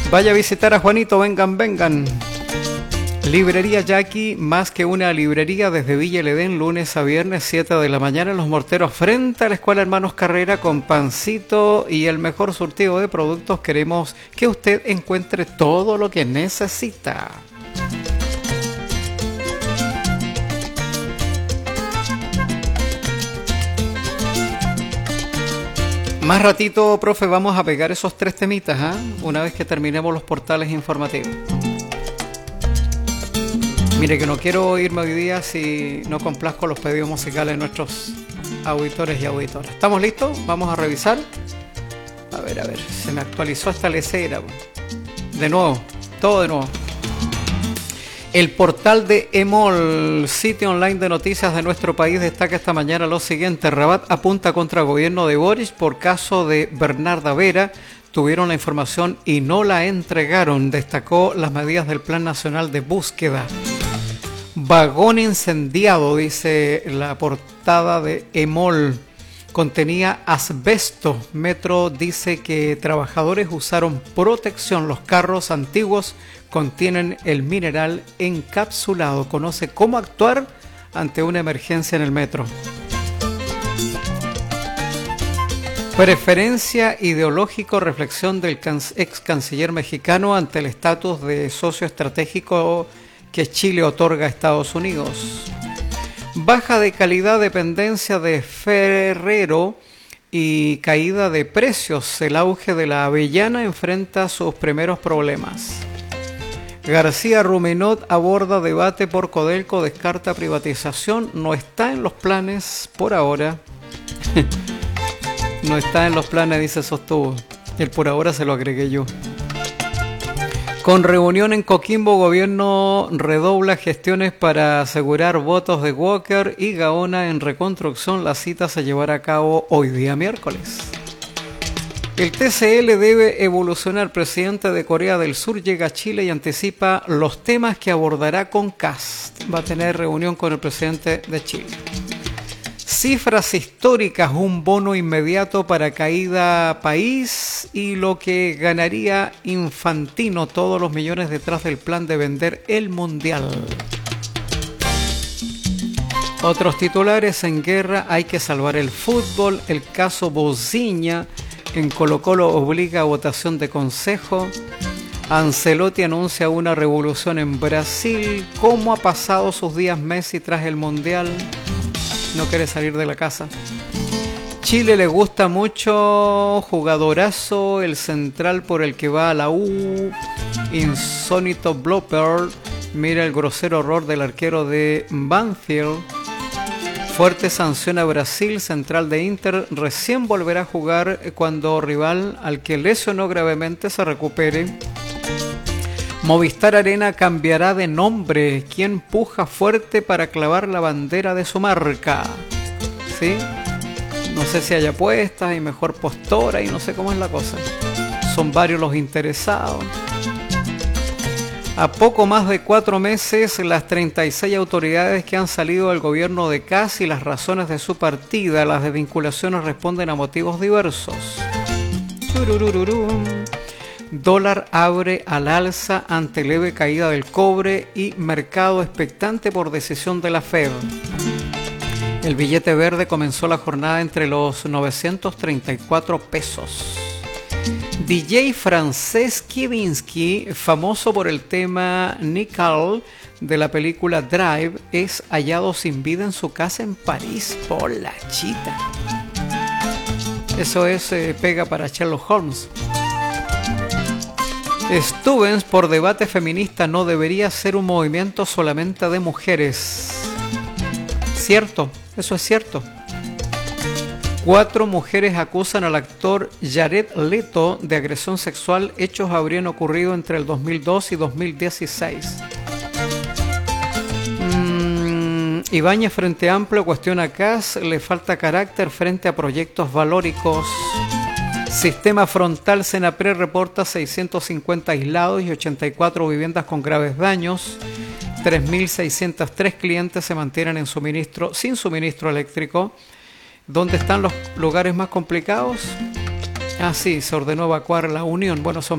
Vaya a visitar a Juanito, vengan, vengan. Librería Jackie, más que una librería, desde Villa El Edén, lunes a viernes, 7 de la mañana, en Los Morteros, frente a la Escuela Hermanos Carrera, con pancito y el mejor surtido de productos. Queremos que usted encuentre todo lo que necesita. Más ratito, profe, vamos a pegar esos 3 temitas, una vez que terminemos los portales informativos. Mire que no quiero irme hoy día si no complazco los pedidos musicales de nuestros auditores y auditoras. ¿Estamos listos? Vamos a revisar. A ver, se me actualizó esta lecera. De nuevo, todo de nuevo. El portal de EMOL, sitio online de noticias de nuestro país, destaca esta mañana lo siguiente. Rabat apunta contra el gobierno de Boric por caso de Bernarda Vera. Tuvieron la información y no la entregaron. Destacó las medidas del Plan Nacional de Búsqueda. Vagón incendiado, dice la portada de EMOL. Contenía asbesto. Metro dice que trabajadores usaron protección. Los carros antiguos contienen el mineral encapsulado. Conoce cómo actuar ante una emergencia en el metro. Preferencia ideológico, reflexión del ex canciller mexicano ante el estatus de socio estratégico que Chile otorga a Estados Unidos. Baja de calidad, dependencia de Ferrero y caída de precios. El auge de la avellana enfrenta sus primeros problemas. García Ruminot aborda debate por Codelco, descarta privatización. No está en los planes por ahora. No está en los planes, dice, sostuvo. El por ahora se lo agregué yo. Con reunión en Coquimbo, gobierno redobla gestiones para asegurar votos de Walker y Gaona en reconstrucción. La cita se llevará a cabo hoy día miércoles. El TCL debe evolucionar. Presidente de Corea del Sur llega a Chile y anticipa los temas que abordará con Kast. Va a tener reunión con el presidente de Chile. Cifras históricas, un bono inmediato para caída país y lo que ganaría Infantino, todos los millones detrás del plan de vender el Mundial. Otros titulares: en guerra hay que salvar el fútbol, el caso Bociña en Colo-Colo obliga a votación de consejo, Ancelotti anuncia una revolución en Brasil, ¿cómo ha pasado sus días Messi tras el Mundial? No quiere salir de la casa. Chile le gusta mucho, jugadorazo, el central por el que va a la U. Insólito blooper. Mira el grosero error del arquero de Banfield. Fuerte sanción a Brasil, central de Inter. Recién volverá a jugar cuando rival al que lesionó gravemente se recupere. Movistar Arena cambiará de nombre. ¿Quién puja fuerte para clavar la bandera de su marca? ¿Sí? No sé si hay apuestas y mejor postora y no sé cómo es la cosa. Son varios los interesados. A poco más de 4 meses, las 36 autoridades que han salido del gobierno de Kast y las razones de su partida. Las desvinculaciones responden a motivos diversos. Dólar abre al alza ante leve caída del cobre y mercado expectante por decisión de la Fed. El billete verde comenzó la jornada entre los 934 pesos. DJ francés Kivinsky, famoso por el tema Nickel de la película Drive, es hallado sin vida en su casa en París por la chita. Eso es pega para Sherlock Holmes. Stevens, por debate feminista, no debería ser un movimiento solamente de mujeres. Cierto, eso es cierto. 4 mujeres acusan al actor Jared Leto de agresión sexual. Hechos habrían ocurrido entre el 2002 y 2016. Ibáñez, Frente Amplio, cuestiona a Kast. Le falta carácter frente a proyectos valóricos. Sistema frontal, Senapred reporta 650 aislados y 84 viviendas con graves daños. 3.603 clientes se mantienen sin suministro eléctrico. ¿Dónde están los lugares más complicados? Sí, se ordenó evacuar La Unión. Bueno, son